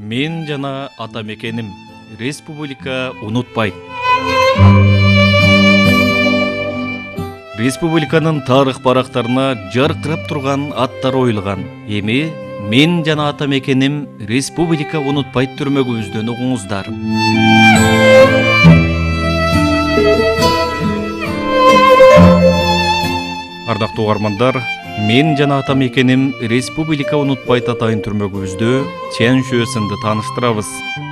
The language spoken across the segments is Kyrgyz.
Мен жана ата мекеним республика унутпайт. Республиканын тарых барактарына жаркырап турган аттар оюлган. Эми мен жана ата мекеним республика унутпайт түрмөгүбүздөн угуңуздар. Ардактуу угармандар, мен жана ата мекеним республика унутпайт атайын түрмөгүбүздө Чен Шуэсинди тааныштырабыз.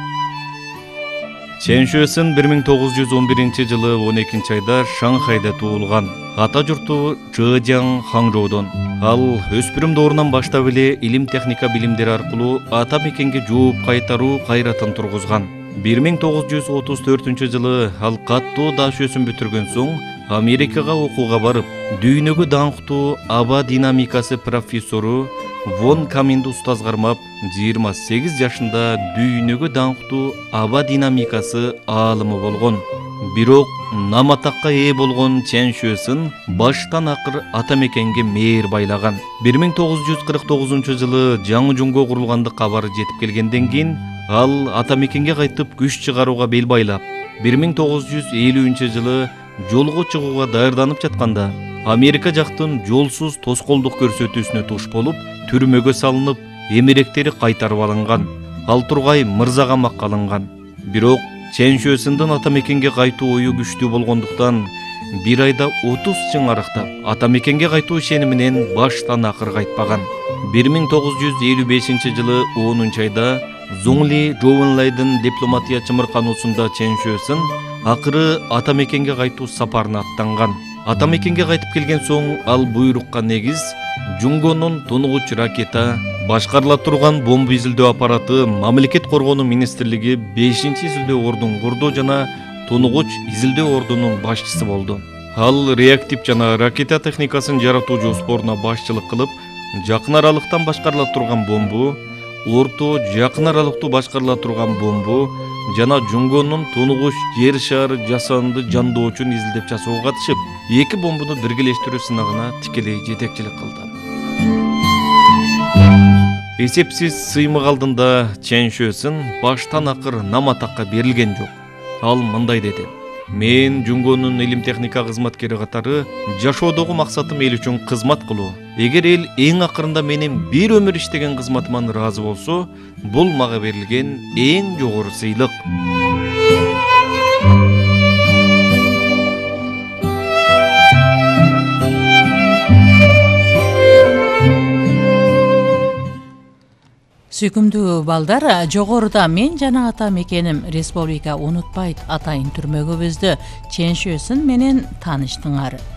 Чен Шуэсин 1911 жылы 12 айда Шанхайда туулган. Ата журту Чжэжяң Хаңжоудон. Ал өспүрүм доорунан баштап эле илим техника билимдери аркылуу ата мекенге жооп кайтаруу кайратын тургузган. 1934 жылы ал каттуу даш өсүм бүтүргөн соң Америкага окууга барып, дүйнөгө даңктуу аба динамикасы профессору Вон Каминди устаз кармап, 28 жашында дүйнөгө даңктуу аба динамикасы аалымы болгон. Бирок наматакка ээ болгон Чен Шуэсин баштан акыр ата мекенге мээр байлаган. 1949 жылы жаңы жунго курулганды кабары жетип келгенден кийин ал ата мекенге кайтып күч чыгарууга бел байлап, 1950 жылы жолго чыгууга даярданып жатканда Америка жактын жолсуз тоскоолдук көрсөтүүсүнө туш болуп, түрмөгө салынып, эмеректери кайтарып алынган. Ал тургай мырза камакка алынган. Бирок Чен Шуэсиндин ата мекенге кайтуу ою күчтүү болгондуктан бир айда 30 чың арыктап, ата мекенге кайтуу ишениминен баштан акыр кайтпаган. 1955 жылы 10 айда Зуңли Жоуэнлайдын дипломатия чымыркануусунда Чен Шуэсин акыры ата мекенге кайтуу сапарына аттанган. Ата мекенге кайтып келген соң ал буйрукка негиз Жунгонун тунугуч ракета, башкарыла турган бомба изилдөө аппараты Мамлекет коргонуу министрлиги 5-изилдөө ордун курду жана тунугуч изилдөө ордунун башчысы болду. Ал реактив жана ракета техникасын жаратуу жоспоруна башчылык кылып, жакын аралыктан башкарыла турган бомбу, орто жакын аралыктуу башкарыла турган бомбу жана Жунгонун тунугуч жер шары жасанды жандоочун изилдеп жасоого катышып, 2 бомбуну биргелештирүү сынагына тикелей жетекчилик кылды. Эсепсиз сыймык алдында Чен Шуэсин баштан акыр наматакка берилген жок. Ал мындай деди: "Мен Жунгонун илим техника кызматкери катары жашоодогу максатым эл үчүн кызмат кылуу. Эгер эл эң акырында менин бир өмүр иштеген кызматыман ыраазы болсо, бул мага берилген эң жогору сыйлык." Сүйкүмдүү балдар, жогоруда мен жана ата мекеним республика унутпайт атайын түрмөгүбүздө Чен Шуэсин менен тааныштыңар.